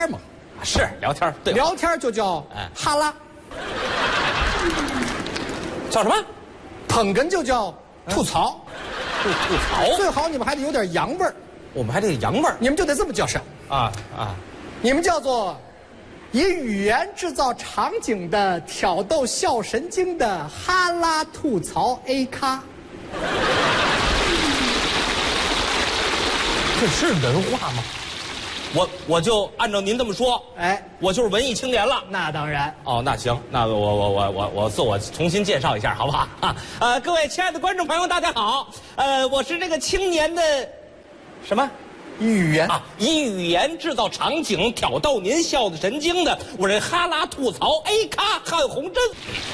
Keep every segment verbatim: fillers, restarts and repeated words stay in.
嘛， 是聊天，对， 聊天就叫哈拉， 叫什么？ 捧哏就叫吐槽， 吐吐槽。 最好你们还得有点洋味儿， 我们还得洋味儿你们就得这么叫声啊啊！ 你们叫做以语言制造场景的挑逗笑神经的哈拉吐槽 A 咖。 这是人话吗？我我就按照您这么说， 哎， 我就是文艺青年了。 那当然。 哦，那行，那我我我我我自我重新介绍一下，好不好？啊，呃，各位亲爱的观众朋友，大家好。呃，我是这个青年的什么？ 语言啊，以语言制造场景，挑逗您笑的神经的，我这哈拉吐槽 A 咖汉红珍。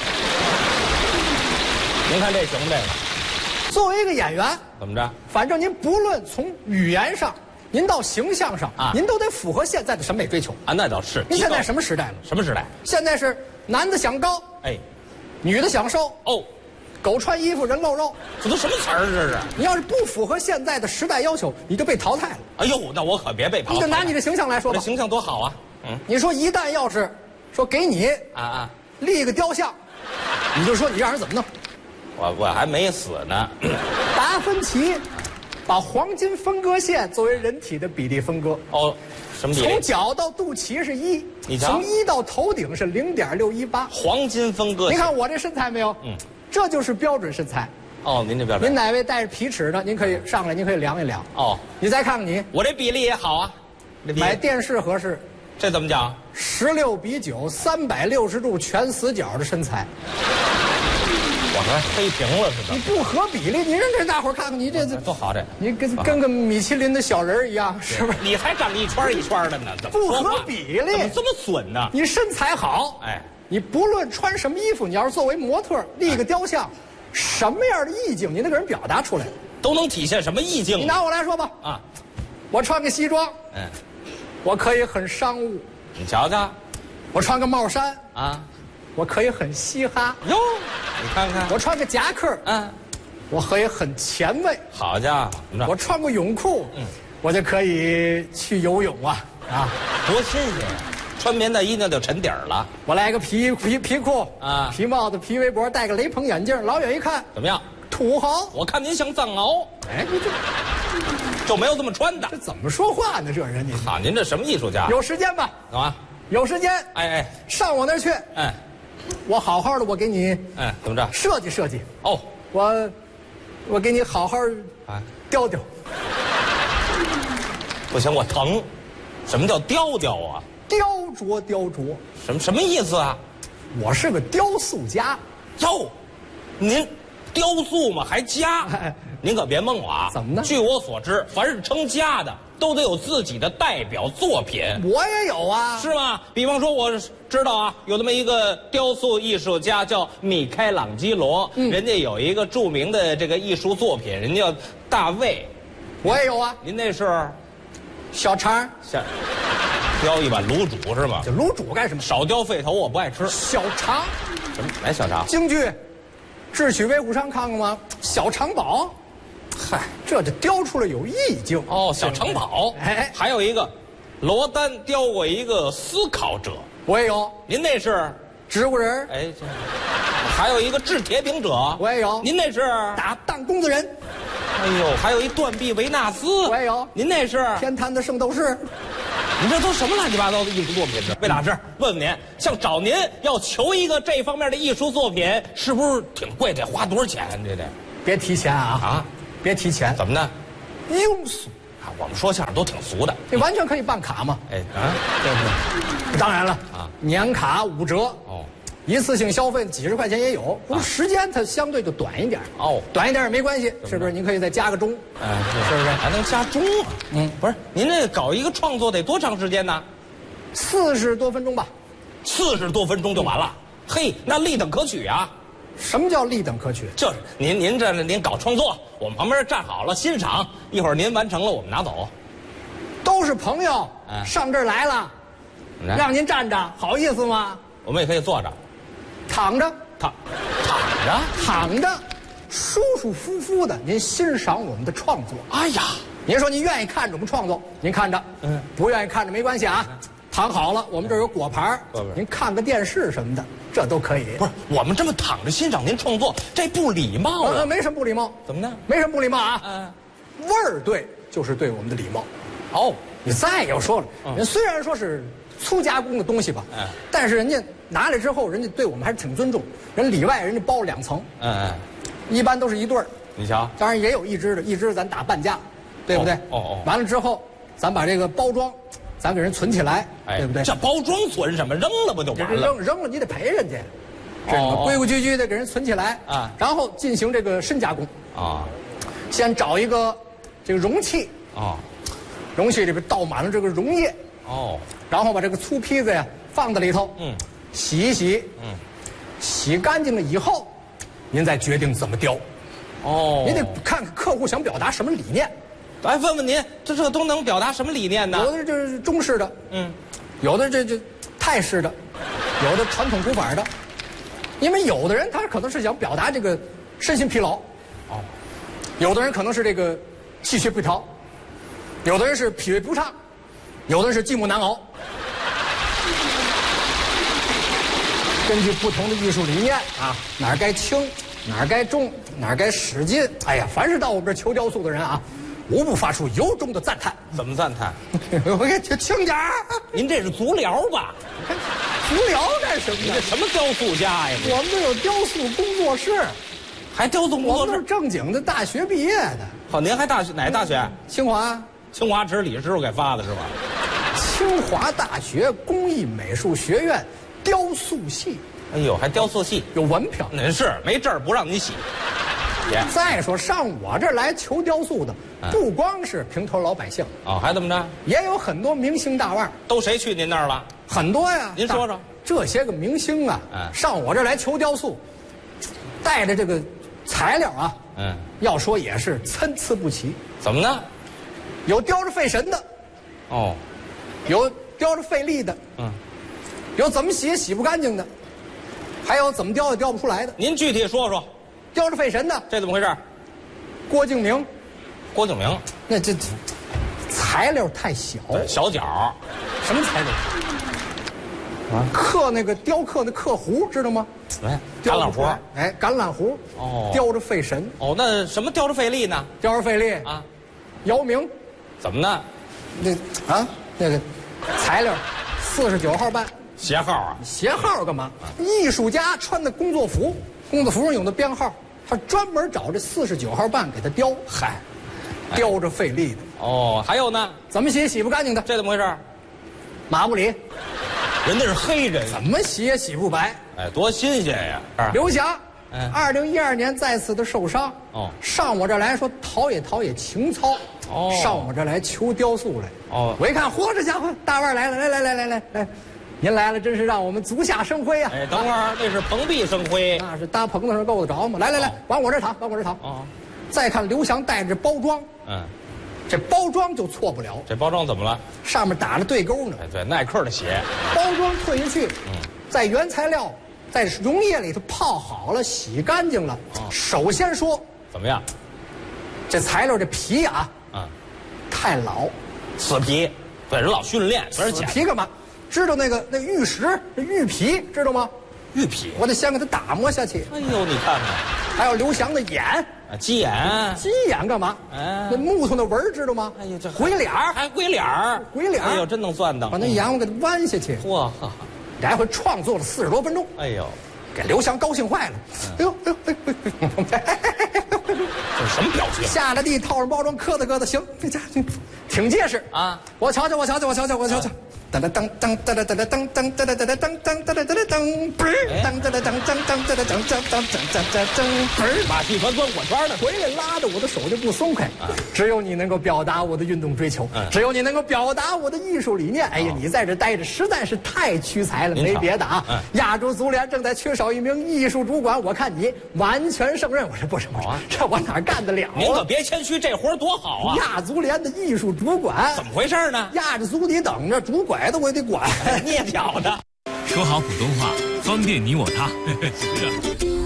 您看这行不？这个作为一个演员， 怎么着？ 反正您不论从语言上，您到形象上啊， 您都得符合现在的审美追求。 啊，那倒是。 您现在什么时代了？ 什么时代？ 现在是男的想高， 哎， 女的想瘦。 哦， 狗穿衣服，人露肉， 这都什么词儿？这是？ 你要是不符合现在的时代要求，你就被淘汰了。 哎呦，那我可别被淘汰。 你就拿你的形象来说吧， 这形象多好啊！嗯， 你说一旦要是说给你啊啊， 立个雕像，你就说你让人怎么弄？ 我我还没死呢。 达芬奇把黄金分割线作为人体的比例分割， 哦，什么比例？ 从脚到肚脐是一， 你瞧从一到头顶是零点六一八。 黄金分割线。 您看我这身材没有？ 嗯， 这就是标准身材。 哦，您这标准。 您哪位带着皮尺的？您可以上来，您可以量一量。 哦， 你再看看你， 我这比例也好啊。这比例买电视合适， 这怎么讲？ 十六比九，三百六十度全死角的身材。 我还黑屏了似你的。 不合比例，你让这大伙儿看看你这这多好这。 你跟跟个米其林的小人儿一样，是不是？ 你还长一圈一圈的呢，怎么不合说话比例怎么这么损呢？ 你身材好， 哎， 你不论穿什么衣服，你要是作为模特立个雕像，什么样的意境你得给人表达出来。 都能体现什么意境？ 你拿我来说吧， 啊， 我穿个西装， 嗯， 我可以很商务； 你瞧瞧， 我穿个帽衫， 啊， 我可以很嘻哈； 哟，你看看， 我穿个夹克， 嗯， 我可以很前卫； 好家伙，怎么着？ 我穿个泳裤， 嗯， 我就可以去游泳啊啊！ 多新鲜呀！穿棉大衣那就沉底儿了。 我来个皮皮皮裤啊皮帽子、皮围脖，戴个雷朋眼镜，老远一看怎么样？ 土豪。 我看您像藏獒， 哎，你这就没有这么穿的这。怎么说话呢？这人你好，您这什么艺术家？ 有时间吧？ 干嘛？ 有时间， 哎哎上我那儿去， 哎我好好的，我给你哎，怎么着？ 设计设计， 哦， 我我给你好好啊， 雕雕， 不行，我疼。什么叫雕雕啊？ 雕琢雕琢。 什么什么意思啊？ 我是个雕塑家， 哟，您雕塑吗？还家？ 哎您可别蒙我啊！ 怎么呢据我所知，凡是称家的，都得有自己的代表作品， 我也有啊。 是吗？比方说，我知道啊，有这么一个雕塑艺术家叫米开朗基罗， 嗯人家有一个著名的这个艺术作品，人家叫大卫。 我也有啊。 您那是小肠， 像雕一碗卤煮是吗？ 这卤煮干什么？ 少雕肺头，我不爱吃。 小肠， 什么？来小肠？ 京剧，智取威虎山看看吗？小肠宝， 嗨， 这就雕出来有意境哦，小城堡。 哎还有一个，罗丹雕过一个思考者。 我也有您那是？ 植物人， 哎，这还有一个制铁饼者。 我也有您那是？ 打弹弓子人， 哎呦，还有一断臂维纳斯。 我也有您那是？ 天坛的圣斗士。 您这都什么乱七八糟的艺术作品呢？魏老师，问问您，像找您要求一个这方面的艺术作品，是不是挺贵？得花多少钱？这得别提钱啊啊？ 别提钱， 怎么呢？ 庸俗。 啊，我们说相声都挺俗的。 你完全可以办卡嘛。 哎啊，对不对？ 当然了啊， 年卡五折， 哦一次性消费几十块钱也有，不过时间它相对就短一点。 哦， 短一点也没关系，是不是？您可以再加个钟， 哎， 是不是？ 还能加钟啊？ 嗯， 不是，您这搞一个创作得多长时间呢？ 四十多分钟吧。 四十多分钟就完了。嘿，那立等可取啊！ 什么叫立等可取？ 就是您您这您搞创作，我们旁边站好了欣赏，一会儿您完成了，我们拿走。 都是朋友， 哎上这儿来了， 来让您站着，好意思吗？ 我们也可以坐着， 躺着， 躺躺着。 躺着，舒舒服服的，您欣赏我们的创作。 哎呀， 您说您愿意看着我们创作，您看着， 嗯， 不愿意看着没关系啊。 躺好了，我们这儿有果盘， 果盘您看个电视什么的，这都可以。 不是，我们这么躺着欣赏您创作，这不礼貌啊！ 呃，没什么不礼貌， 怎么呢？ 没什么不礼貌啊。 嗯， 味儿对，就是对我们的礼貌。 哦， 你再要说了， 嗯人虽然说是粗加工的东西吧， 嗯但是人家拿来之后，人家对我们还是挺尊重。人里外人家包两层， 嗯嗯， 一般都是一对儿， 你瞧， 当然也有一只的，一只咱打半价，对不对？ 哦哦哦完了之后，咱把这个包装，咱给人存起来，对不对？ 这包装存什么？扔了不就完了？ 扔扔了你得赔人家，这个哦规规矩矩的给人存起来啊然后进行这个深加工。 啊先找一个这个容器， 哦容器里边倒满了这个溶液， 哦， 然后把这个粗坯子呀放在里头， 嗯洗一洗， 嗯， 洗干净了以后，您再决定怎么雕。 哦， 您得看看客户想表达什么理念。 来问问您，这这都能表达什么理念呢？ 有的就是中式的， 嗯， 有的这这泰式的，有的传统古法的。因为有的人他可能是想表达这个身心疲劳， 哦， 有的人可能是这个气血不调，有的人是脾胃不畅，有的人是寂寞难熬。根据不同的艺术理念啊，哪儿该轻，哪儿该重，哪儿该使劲，哎呀，凡是到我们这儿求雕塑的人啊，无不发出由衷的赞叹。 怎么赞叹？ 我给轻点儿， 您这是足疗吧？ 足疗干什么呢你这？什么雕塑家呀？ 我们这有雕塑工作室， 还雕塑工我们是作室？ 正经的大学毕业的， 好，您还大学哪大学？ 清华清华池李师傅给发的是吧？ 清华大学工艺美术学院雕塑系哎呦，还雕塑系？ 有文凭。 您是没证儿不让你洗。姐再说上我这儿来求雕塑的， 嗯不光是平头老百姓， 哦，还怎么着？ 也有很多明星大腕儿， 都谁去您那儿了？ 很多呀。 您说说大这些个明星啊， 嗯上我这儿来求雕塑，带着这个材料啊， 嗯， 要说也是参差不齐， 怎么呢？ 有雕着费神的， 哦， 有雕着费力的， 嗯， 有怎么洗也洗不干净的，还有怎么雕也雕不出来的。 您具体说说， 雕着费神的， 这怎么回事？ 郭敬明， 郭敬明， 那这这材料太小， 对，小脚， 什么材料？啊，刻那个雕刻那刻壶知道吗？ 哎，橄雕榄核不出来。哎，橄榄核， 哦雕着费神， 哦，那什么雕着费力呢？ 雕着费力。 啊， 姚明， 怎么呢？ 那啊那个材料，四十九号半， 鞋号啊？ 鞋号干嘛？艺术家穿的工作服，工作服上有那编号，他专门找这四十九号半给他雕。嗨，雕着费力的， 哦，还有呢？ 怎么洗也洗不干净的。 这怎么回事？ 马布里人家是黑人， 怎么洗也洗不白。 哎，多新鲜呀！啊刘翔， 嗯二零一二年再次的受伤， 哦上我这儿来说陶冶陶冶情操， 哦上我这儿来求雕塑来， 哦我一看，嚯，这家伙大腕儿来了，来来来来来来，您来了，真是让我们足下生辉啊！ 哎，等会儿那是蓬荜生辉。 那是搭棚子上够得着吗？来来来哦， 往我这儿躺，往我这儿躺。 哦， 再看刘翔带着包装， 嗯， 这包装就错不了， 这包装怎么了？ 上面打着对勾呢。 哎，对，耐克的鞋。 包装退下去， 嗯在原材料在溶液里头泡好了，洗干净了。 哦首先说， 怎么样？ 这材料这皮啊嗯， 太老， 死皮。对，人老训练，有点死假。 皮干嘛？知道那个那玉石那玉皮知道吗？ 玉皮。 我得先给它打磨下去。 哎呦，你看看， 还有刘翔的眼， 啊，鸡眼。 鸡眼干嘛？ 哎那木头那纹儿知道吗？ 哎呀，这鬼脸儿， 还鬼脸儿， 鬼脸儿哎呦，真能算当。 把那眼我给它弯下去。 嚯，哈哈来回创作了四十多分钟， 哎呦， 给刘翔高兴坏了。哎呦哎呦哎呦哎呦！ 这是什么表情？ 下了地，套上包装，磕哒磕哒，行，这家伙挺结实啊！ 我瞧瞧，我瞧瞧，我瞧瞧，我瞧瞧。噔噔噔噔噔噔噔噔噔噔噔噔噔噔噔噔噔噔，嘣儿！噔噔噔噔噔噔噔噔噔噔噔噔噔噔，嘣儿！ 马戏团钻火圈呢。 回来拉着我的手就不松开，只有你能够表达我的运动追求，只有你能够表达我的艺术理念。哎呀，你在这待着实在是太屈才了，没别的啊。亚洲足联正在缺少一名艺术主管，我看你完全胜任。我说不是不是，这我哪干得了？ 您可别谦虚，这活多好啊！ 亚足联的艺术主管怎么回事呢？ 压着足底等着，主拐子我也得管。 捏脚的。 说好普通话，方便你我他。是啊。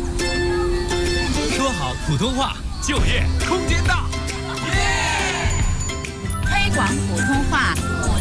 说好普通话，就业空间大。 推广普通话，我